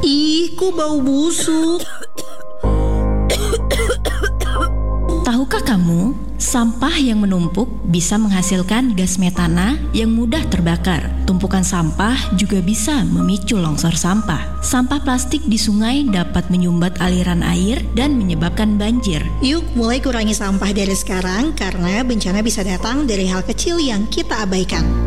Ih, kok bau busuk? Tahukah kamu, sampah yang menumpuk bisa menghasilkan gas metana yang mudah terbakar. Tumpukan sampah juga bisa memicu longsor sampah. Sampah plastik di sungai dapat menyumbat aliran air dan menyebabkan banjir. Yuk mulai kurangi sampah dari sekarang karena bencana bisa datang dari hal kecil yang kita abaikan.